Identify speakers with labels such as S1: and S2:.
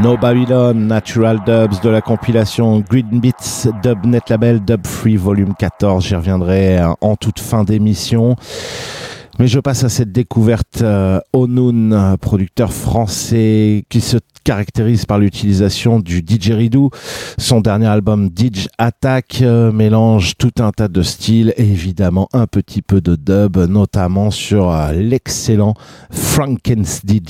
S1: No Babylon, Natural Dubs de la compilation Green Beats Dubnet Label Dub Free Volume 14. J'y reviendrai en toute fin d'émission. Mais je passe à cette découverte Onoun, producteur français qui se caractérise par l'utilisation du didgeridoo. Son dernier album Didge Attack mélange tout un tas de styles et évidemment un petit peu de dub, notamment sur l'excellent Franken's Didge.